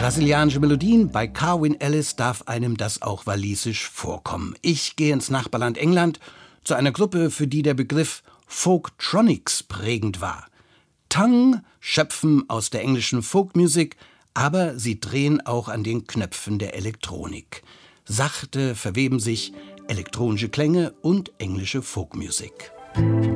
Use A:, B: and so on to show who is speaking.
A: Brasilianische Melodien, bei Carwyn Ellis darf einem das auch walisisch vorkommen. Ich gehe ins Nachbarland England zu einer Gruppe, für die der Begriff Folktronics prägend war. Tongue schöpfen aus der englischen Folkmusik, aber sie drehen auch an den Knöpfen der Elektronik. Sachte verweben sich elektronische Klänge und englische Folkmusik.